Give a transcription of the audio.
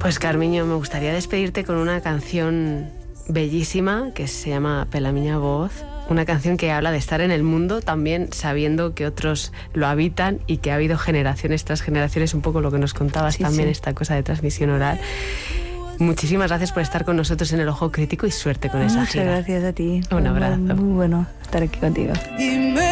Pues Carmiño, me gustaría despedirte con una canción bellísima que se llama Pela miña voz. Una canción que habla de estar en el mundo también sabiendo que otros lo habitan y que ha habido generaciones tras generaciones, un poco lo que nos contabas también, esta cosa de transmisión oral. Muchísimas gracias por estar con nosotros en El Ojo Crítico y suerte con esa gira. Muchas gracias a ti. Un abrazo. Muy bueno estar aquí contigo.